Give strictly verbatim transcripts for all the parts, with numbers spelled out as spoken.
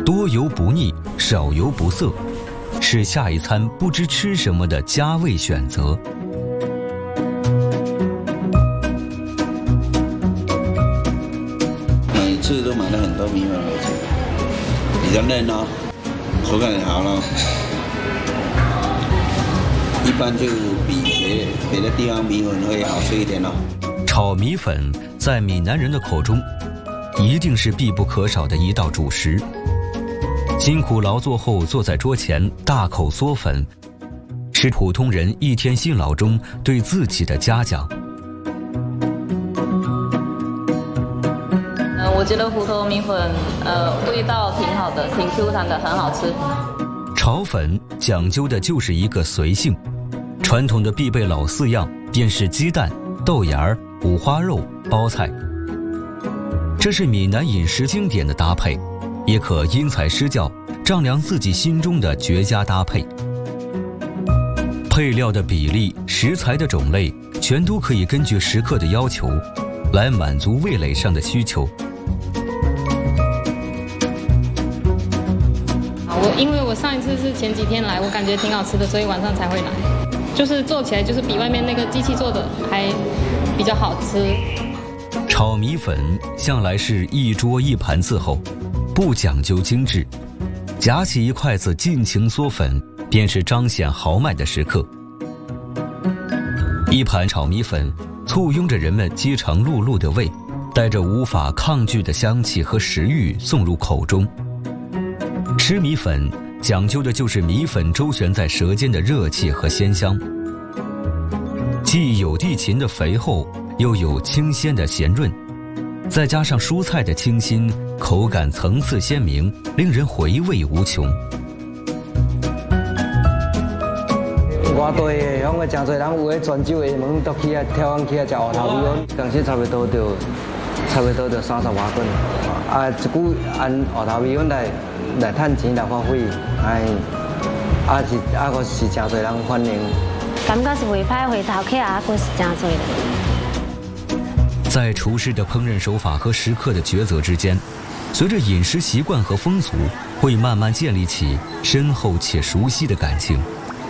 多油不腻，少油不涩，是下一餐不知吃什么的佳味选择。 每次都买了很多米粉回去，比较嫩哦，口感也好咯。一般就比别别的地方米粉会好吃一点咯。 炒米粉在闽南人的口中，一定是必不可少的一道主食。辛苦劳作后坐在桌前大口嗦粉，是普通人一天辛劳中对自己的嘉奖。 呃，我觉得胡头米粉呃味道挺好的，挺 Q 弹的，很好吃。 炒粉讲究的就是一个随性，传统的必备老四样便是鸡蛋、豆芽、五花肉、包菜。这是闽南饮食经典的搭配，也可因材施教，丈量自己心中的绝佳搭配。配料的比例、食材的种类，全都可以根据食客的要求，来满足味蕾上的需求。 我因为我上一次是前几天来，我感觉挺好吃的，所以晚上才会来。就是做起来就是比外面那个机器做的还比较好吃。 炒米粉向来是一桌一盘伺候，不讲究精致，夹起一筷子尽情嗦粉，便是彰显豪迈的时刻。一盘炒米粉簇拥着人们饥肠辘辘的胃，带着无法抗拒的香气和食欲送入口中。吃米粉讲究的就是米粉周旋在舌尖的热气和鲜香，既有地勤的肥厚，又有清鲜的咸润，再加上蔬菜的清新，口感层次鲜明，令人回味无穷。 外地的，乡个真侪人有迄泉州的门都去啊，跳往去啊食芋头米粉，当时差不多就差不多就三十外斤。啊，一句按芋头米粉来来赚钱来花费，哎，啊是啊个是真侪人欢迎。 感觉是袂歹，回头客啊，还是真侪的。 在厨师的烹饪手法和食客的抉择之间，随着饮食习惯和风俗，会慢慢建立起深厚且熟悉的感情。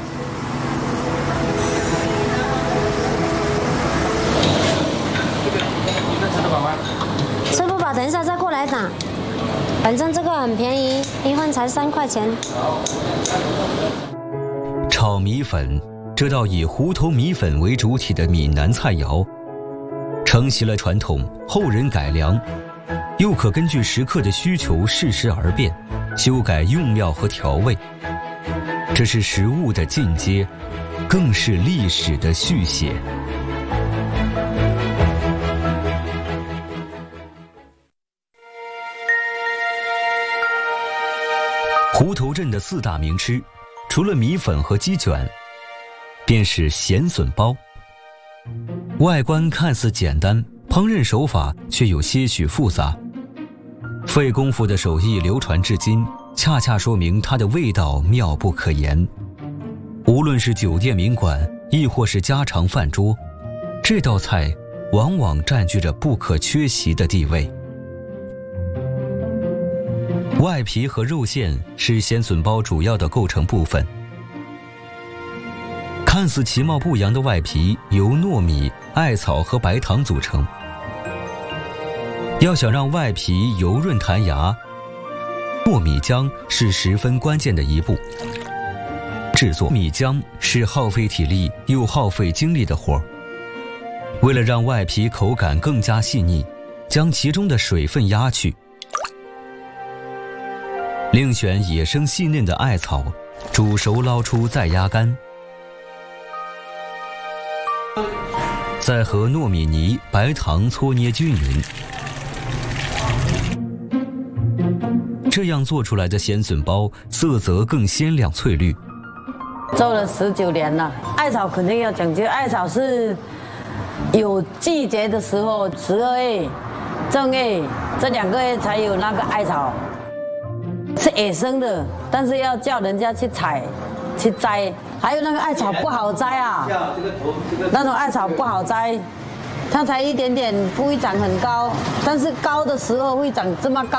吃不饱，等一下再过来打。反正这个很便宜，一份才三块钱。 炒米粉，这道以胡头米粉为主体的闽南菜肴，承袭了传统，后人改良，又可根据食客的需求适时而变，修改用料和调味。这是食物的进阶，更是历史的续写。湖头镇的四大名吃，除了米粉和鸡卷，便是咸笋包。外观看似简单，烹饪手法却有些许复杂。费功夫的手艺流传至今，恰恰说明它的味道妙不可言。无论是酒店名馆，亦或是家常饭桌，这道菜往往占据着不可缺席的地位。外皮和肉馅是咸笋包主要的构成部分。看似其貌不扬的外皮由糯米、艾草和白糖组成。要想让外皮油润弹牙，糯米浆是十分关键的一步。制作米浆是耗费体力又耗费精力的活儿。为了让外皮口感更加细腻，将其中的水分压去，另选野生细嫩的艾草，煮熟捞出再压干，再和糯米泥、白糖搓捏均匀。这样做出来的咸笋包色泽更鲜亮翠绿。 做了十九年了，艾草肯定要讲究，艾草是有季节的时候，十二月、正月这两个月才有那个艾草，是野生的，但是要叫人家去采、去摘。还有那个艾草不好摘啊，那种艾草不好摘，它才一点点不会长很高，但是高的时候会长这么高。